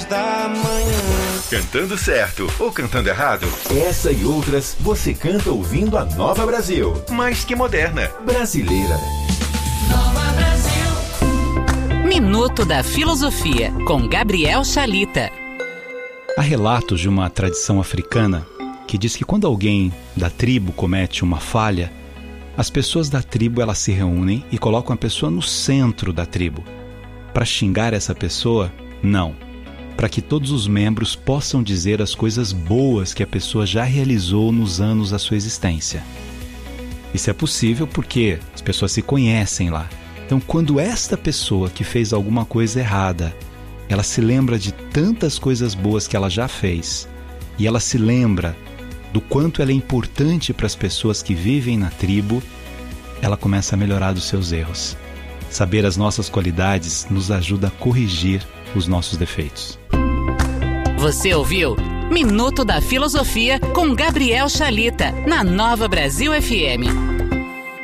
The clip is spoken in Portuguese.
da manhã. Cantando certo ou cantando errado? Essa e outras você canta ouvindo a Nova Brasil. Mais que moderna. Brasileira. Nova Brasil. Minuto da Filosofia, com Gabriel Chalita. Há relatos de uma tradição africana que diz que quando alguém da tribo comete uma falha, as pessoas da tribo elas se reúnem e colocam a pessoa no centro da tribo. Para xingar essa pessoa? Não. Para que todos os membros possam dizer as coisas boas que a pessoa já realizou nos anos da sua existência. Isso é possível porque as pessoas se conhecem lá. Então, quando esta pessoa que fez alguma coisa errada, ela se lembra de tantas coisas boas que ela já fez, e ela se lembra do quanto ela é importante para as pessoas que vivem na tribo, ela começa a melhorar dos seus erros. Saber as nossas qualidades nos ajuda a corrigir os nossos defeitos. Você ouviu Minuto da Filosofia com Gabriel Chalita, na Nova Brasil FM.